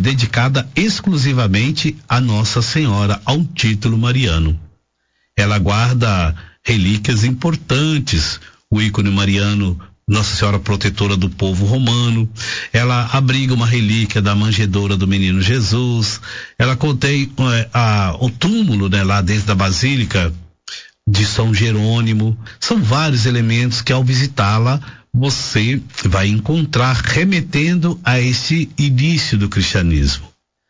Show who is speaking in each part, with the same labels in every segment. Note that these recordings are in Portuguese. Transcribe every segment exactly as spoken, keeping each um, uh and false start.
Speaker 1: dedicada exclusivamente a Nossa Senhora, ao título mariano. Ela guarda relíquias importantes, o ícone mariano Nossa Senhora Protetora do Povo Romano, ela abriga uma relíquia da manjedoura do Menino Jesus, ela contém é, a, o túmulo, né, lá dentro da Basílica de São Jerônimo. São vários elementos que, ao visitá-la, você vai encontrar remetendo a esse início do cristianismo.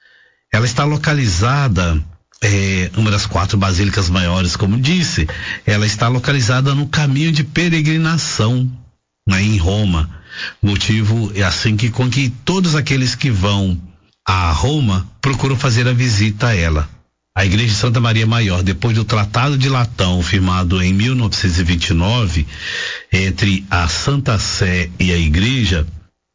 Speaker 1: Ela está localizada, é, uma das quatro basílicas maiores, como disse, ela está localizada no caminho de peregrinação, né, em Roma. Motivo é assim que com que todos aqueles que vão a Roma procuram fazer a visita a ela. A Igreja de Santa Maria Maior, depois do Tratado de Latão, firmado em mil novecentos e vinte e nove, entre a Santa Sé e a Igreja,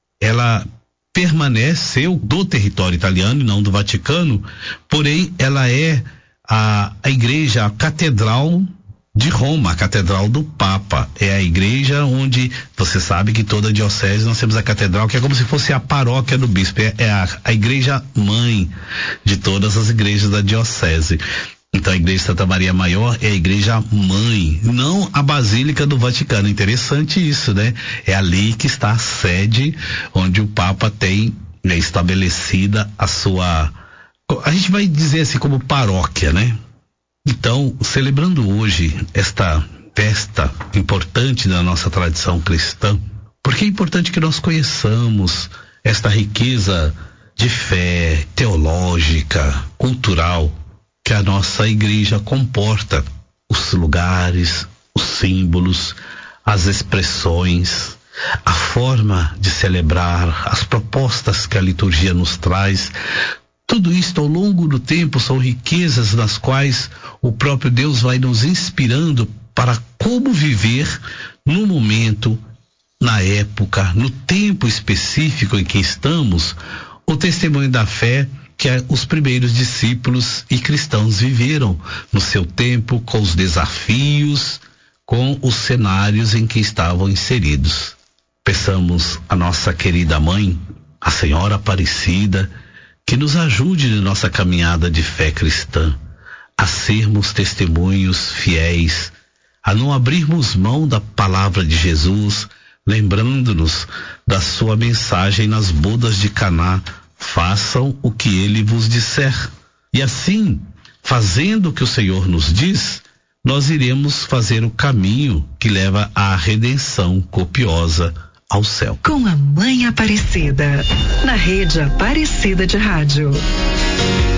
Speaker 1: ela permaneceu do território italiano e não do Vaticano, porém ela é a, a igreja, a catedral de Roma, a catedral do Papa. É a igreja onde você sabe que toda diocese nós temos a catedral, que é como se fosse a paróquia do bispo, é, é a, a igreja mãe de todas as igrejas da diocese. Então a Igreja de Santa Maria Maior é a igreja mãe, não a Basílica do Vaticano. Interessante isso, né? É ali que está a sede onde o Papa tem, né, estabelecida a sua, a gente vai dizer assim, como paróquia, né? Então, celebrando hoje esta festa importante da nossa tradição cristã, porque é importante que nós conheçamos esta riqueza de fé teológica, cultural, que a nossa igreja comporta, os lugares, os símbolos, as expressões, a forma de celebrar, as propostas que a liturgia nos traz. Tudo isto ao longo do tempo são riquezas nas quais o próprio Deus vai nos inspirando para como viver no momento, na época, no tempo específico em que estamos, o testemunho da fé que os primeiros discípulos e cristãos viveram no seu tempo, com os desafios, com os cenários em que estavam inseridos. Peçamos a nossa querida mãe, a Senhora Aparecida, que nos ajude na nossa caminhada de fé cristã, a sermos testemunhos fiéis, a não abrirmos mão da palavra de Jesus, lembrando-nos da sua mensagem nas bodas de Caná: façam o que ele vos disser. E assim, fazendo o que o Senhor nos diz, nós iremos fazer o caminho que leva à redenção copiosa ao céu.
Speaker 2: Com a Mãe Aparecida, na Rede Aparecida de Rádio.